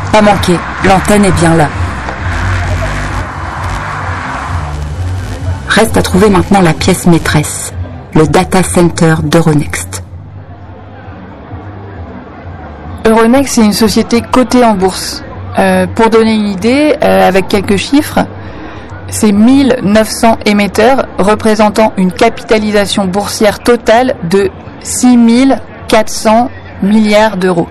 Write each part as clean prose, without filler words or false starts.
Pas manqué, l'antenne est bien là. Reste à trouver maintenant la pièce maîtresse, le data center d'Euronext. Euronext, c'est une société cotée en bourse. Pour donner une idée, avec quelques chiffres, c'est 1900 émetteurs représentant une capitalisation boursière totale de 6400 milliards d'euros.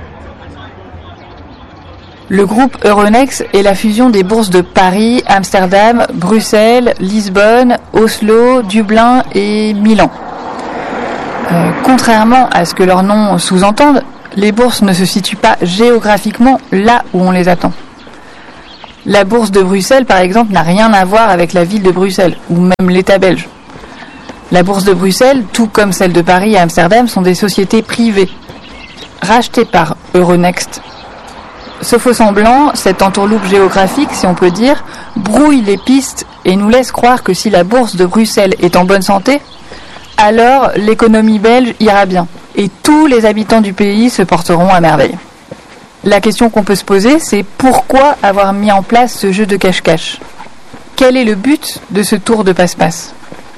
Le groupe Euronext est la fusion des bourses de Paris, Amsterdam, Bruxelles, Lisbonne, Oslo, Dublin et Milan. Contrairement à ce que leurs noms sous-entendent, les bourses ne se situent pas géographiquement là où on les attend. La bourse de Bruxelles, par exemple, n'a rien à voir avec la ville de Bruxelles, ou même l'État belge. La bourse de Bruxelles, tout comme celle de Paris et Amsterdam, sont des sociétés privées, rachetées par Euronext. Ce faux semblant, cette entourloupe géographique, si on peut dire, brouille les pistes et nous laisse croire que si la bourse de Bruxelles est en bonne santé, alors l'économie belge ira bien et tous les habitants du pays se porteront à merveille. La question qu'on peut se poser, c'est pourquoi avoir mis en place ce jeu de cache-cache ? Quel est le but de ce tour de passe-passe ?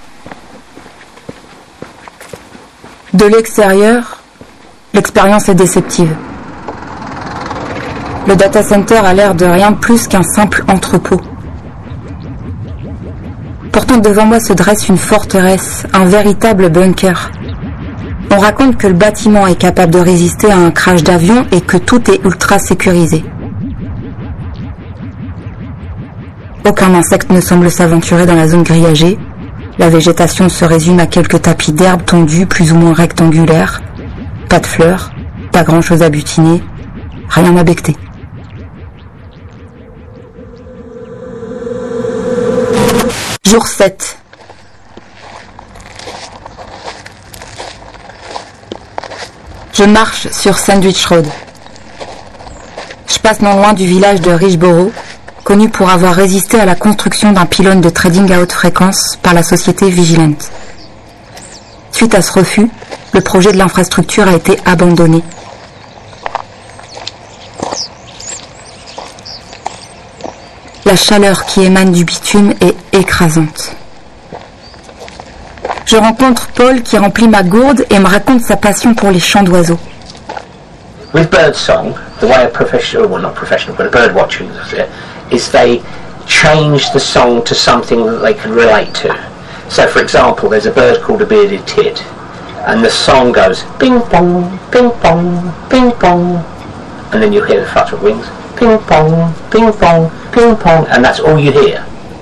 De l'extérieur, l'expérience est déceptive. Le data center a l'air de rien de plus qu'un simple entrepôt. Pourtant, devant moi se dresse une forteresse, un véritable bunker. On raconte que le bâtiment est capable de résister à un crash d'avion et que tout est ultra sécurisé. Aucun insecte ne semble s'aventurer dans la zone grillagée. La végétation se résume à quelques tapis d'herbe tondus plus ou moins rectangulaires. Pas de fleurs, pas grand-chose à butiner, rien à becqueter. Jour 7. Je marche sur Sandwich Road. Je passe non loin du village de Richborough, connu pour avoir résisté à la construction d'un pylône de trading à haute fréquence par la société Vigilant. Suite à ce refus, le projet de l'infrastructure a été abandonné. La chaleur qui émane du bitume est écrasante. Je rencontre Paul qui remplit ma gourde et me raconte sa passion pour les chants d'oiseaux. With birdsong, the way a professional, well not professional, but a bird watching does it, is they change the song to something that they can relate to. So for example, there's a bird called a bearded tit, and the song goes ping pong, ping pong, ping pong, and then you hear the flutter of wings, ping pong, ping pong, ping pong, and that's all you hear.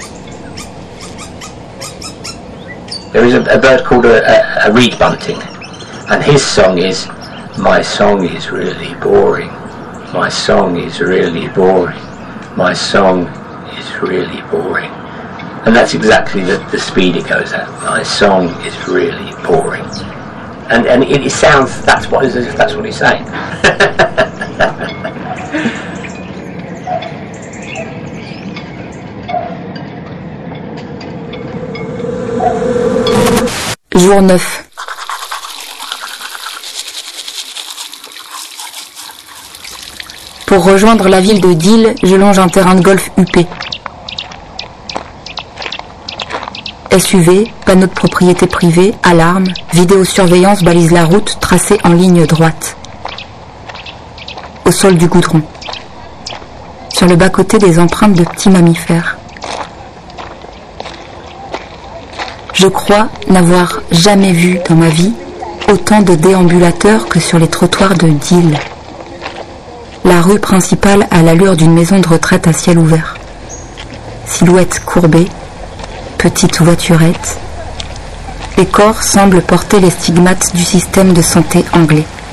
There is a bird called a reed bunting, and his song is, my song is really boring, my song is really boring, my song is really boring. And that's exactly the speed it goes at. My song is really boring. And it sounds, that's what he's saying. Jour 9. Pour rejoindre la ville de Deal, je longe un terrain de golf huppé. SUV, panneaux de propriété privée, alarme, vidéosurveillance balise la route tracée en ligne droite. Au sol du goudron. Sur le bas-côté, des empreintes de petits mammifères. Je crois n'avoir jamais vu dans ma vie autant de déambulateurs que sur les trottoirs de Deal. La rue principale a l'allure d'une maison de retraite à ciel ouvert. Silhouette courbée, petite voiturette, les corps semblent porter les stigmates du système de santé anglais.